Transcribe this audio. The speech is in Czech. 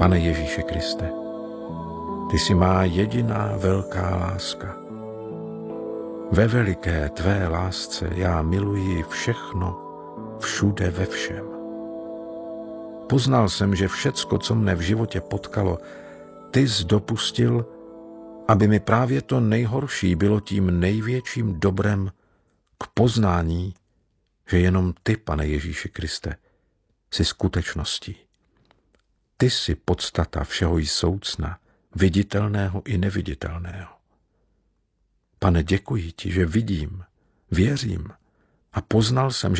Pane Ježíši Kriste, ty jsi má jediná velká láska. Ve veliké tvé lásce já miluji všechno, všude ve všem. Poznal jsem, že všecko, co mne v životě potkalo, ty jsi dopustil, aby mi právě to nejhorší bylo tím největším dobrem k poznání, že jenom ty, Pane Ježíši Kriste, jsi skutečností. Ty jsi podstata všeho jsoucna, viditelného i neviditelného. Pane, děkuji ti, že vidím, věřím a poznal jsem,